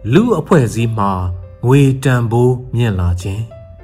လူအဖွဲ့အစည်းမှာငွေတန်ဖိုးမြင့်လာခြင်း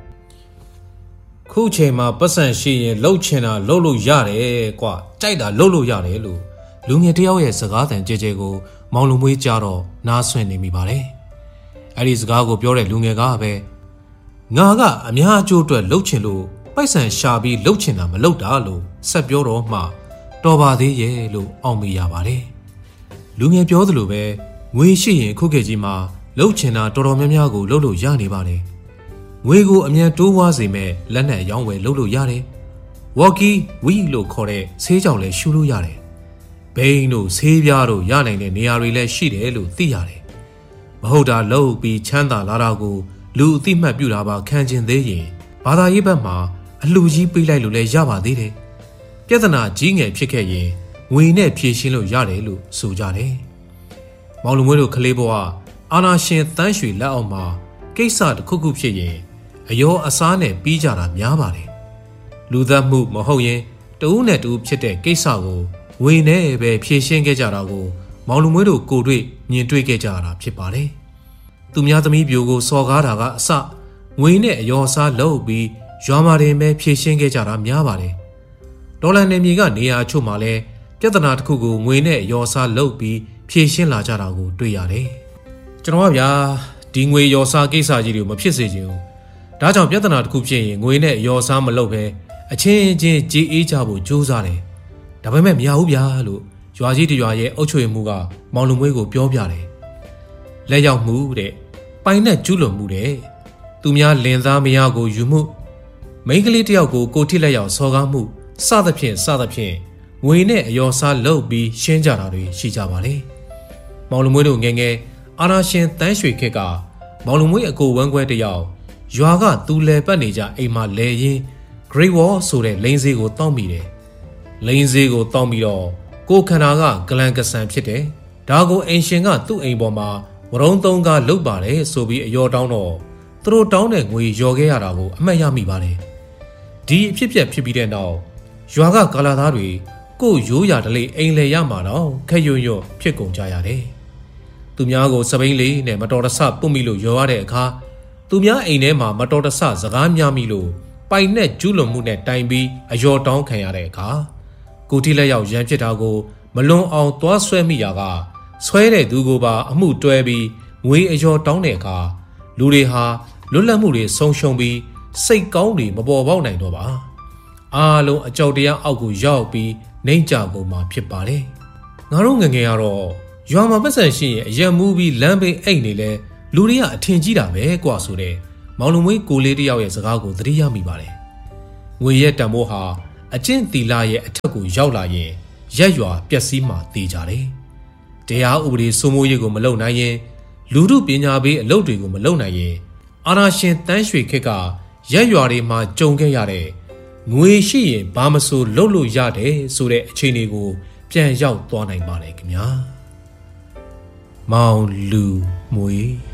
ခုချိန်မှာပတ်စံရှိရင်လှုပ်ချင်တာလှုပ်လို့ရတယ်ကွာကြိုက်တာလှုပ်လို့ရတယ်လို့လူငယ်တယောက်ရဲ့စကားသံကြဲကြဲကိုမောင်လူမွေးကြတော့နားဆွင့်နေမိပါတယ်အဲ့ဒီစကားကိုပြောတဲ့လူငယ်ကပဲငါကအများအကျိုးအတွက်လှုပ်ချင်လို့ပိုက်ဆံရှာပြီးလှုပ်ချင်တာမလှုပ်တာလို့ဆက်ပြောတော့မှတော်ပါသေးရဲ့လို့အောက်မေ့ရပါတယ်လူငယ်ပြောသလိုပဲငွေရှိရင်ခုခေတ်ကြီးမှာလှုပ်ချင်တာတော်တော်များများကိုလှုပ်လို့ရနေပါတယ်ငွေကိုအမြန်တိုးဝါးစေမဲ့လက်နက်ရောင်းဝယ်လှုပ်လို့ရတယ်ဝေါ်ကီဝီလို့ခေါ်တဲ့ဆေးကြောင်လည်းရှူလို့ရတယ်ဘိန်းတို့ဆေးပြားတို့ရနိုင်တဲ့နေရာတွေလည်းရှိတယ်လို့သိရတယ်မဟုတ်တာလှုပ်ပြီးချမ်းသာလာတာကိုလူအသိမှတ်ပြုတာပါခံကျင်သေးရင်ဘာသာရေးဘက်မှာအလှကြီးပေးလိုက်လို့လည်းရပါသေးတယ်ပြဿနာကြီးငယ်ဖြစ်ခဲ့ရင်ငွေနဲ့ဖြေရှင်းလို့ရတယ်လို့ဆိုကြတယ်မောင်လူမွေးတို့ကလေးဘဝအာနာရှင်တန်းရွှေလက်အောက်မှာကိစ္စတစ်ခုခုဖြစ်ရင်အယောအစားနဲ့ပြီးကြတာများပါတယ်လူသက်မှုမဟုတ်ရင်တဦးနဲ့တဦးဖြစ်တဲ့ကိစ္စကိုငွေနဲ့ပဲဖြေရှင်းခဲ့ကြတာကိုမောင်လူမွေးတို့ကိုတွေ့မြင်တွေ့ခဲ့ကြတာဖြစ်ပါတယ်သူများသမီးပြိုကိုစော်ကားတာကအစငွေနဲ့အယောအစားလုပ်ပြီးရွာမှာတင်ပဲဖြေရှင်းခဲ့ကြတာများပါတယ်ဒေါ်လာနယ်မြေကနေရာချို့မှာလဲပြဿနာတစ်ခုကိုငွေနဲ့အယောအစားလုပ်ပြီးဖြေရှင်းလာကြတာကိုတွေ့ရတယ်ကျွန်တော်ကဗျာဒီငွေရောစားကိစ္စကြီးတွေကိုမဖြစ်စေချင်ဘူးဒါကြောင့်ပြဿနာတစ်ခုဖြစ်ရင်ငွေနဲ့ရောစားမလုပ်ပဲအချင်းချင်းကြေးအေးကြဖို့ကြိုးစားတယ်ဒါပေမဲ့မရဘူးဗျာလို့ရွာကြီးတရွာရဲ့အုပ်ချုပ်ရေးမှူးကမောင်လူမွေးကိုပြောပြတယ်လက်ရောက်မှုတဲ့ပိုင်နဲ့ကျူးလွန်မှုတဲ့သူများလင်သားမယားကိုယူမှုမိန်းကလေးတယောက်ကိုကိုထိလက်ရောက်စော်ကားမှုစသဖြင့်ငွေနဲ့အယောစားလုပ်ပြီးရှင်းကြတာတွေရှိကြပါလေမောင်လူမွေးတို့ငယ်ငယ်အာနာရှင်တန်းရွှေခက်ကမောင်လူမွေးအကိုဝမ်းခွဲတယောက်ရွာကသူလဲပတ်နေကြအိမ်မှာလဲရင်း Great Wall ဆိုတဲ့လိန်စေးကိုတောင်းမိတယ်လိန်စေးကိုတောင်းပြီးတော့ကိုခန္ဓာကဂလန်ကဆန်ဖြစ်တယ်ဒါကိုအိမ်ရှင်ကသူ့အိမ်ပေါ်မှာဝရုံသုံးကားလုတ်ပါတယ်ဆိုပြီးအယောတောင်းတော့သူတို့တောင်းတဲ့ငွေယော်ခဲ့ရတာကိုအမှတ်ရမိပါတယ်ဒီအဖြစ်ဖြစ်ပြီးတဲ့နောက်ရွာကကာလာသားတွေကိုရိုးရာတလေးအိမ်လေရမှာတော့ခက်ရွံ့ဖြစ်ကုန်ကြရတယ်သူများကိုစပိန်လေးနဲ့မတော်တဆပုတ်မိလို့ရောရတဲ့အခါသူများအိမ်ထဲမှာမတော်တဆစကားများမိလို့ပိုင်နဲ့ကျူးလွန်မှုနဲ့တိုင်ပြီးအယောတောင်းခံရတဲ့အခါကိုတိလက်ရောက်ရန်ဖြစ်တာကိုမလွန်အောင်သွားဆွဲမိရာကဆွဲတဲ့သူကိုပါအမှုတွဲပြီးငွေအယောတောင်းတဲ့အခါလူတွေဟာလွတ်လပ်မှုတွေဆုံးရှုံးပြီးစိတ်ကောင်းတွေမပေါ်ပေါက်နိုင်တော့ပါအားလုံးအကြောက်တရားအောက်ကိုရောက်ပြီးနှိမ့်ကြကုန်မှာဖြစ်ပါတယ်ငါတို့ငငယ်ကတော့ရွာမှာပတ်စံရှိရင်အရက်မူးပြီးလမ်းဘေးအိတ်နေလဲလူတွေကအထင်ကြီးတာပဲကွာဆိုတဲ့မောင်လူမွေးကိုလေးတယောက်ရဲ့စကားကိုသတိရမိပါတယ်ငွေရဲ့တန်ဖိုးဟာအကျင့်သီလရဲ့အထက်ကိုရောက်လာရင်ရက်ရွာပျက်စီးမှသေကြတယ်တရားဥပဒေစိုးမိုးရေးကိုမလုပ်နိုင်ရင်လူမှုပညာပေးအလုပ်တွေကိုမလုပ်နိုင်ရင်အာနာရှင်တန်းရွှေခက်ကရက်ရွာတွေမှာကြုံခဲ့ရတဲ့ငွေရှိရင်ဘာမဆိုလုပ်လို့ရတယ်ဆိုတဲ့အခြေအနေကိုပြန်ရောက်သွားနိုင်ပါလေခင်ဗျာမောင်လူမွေး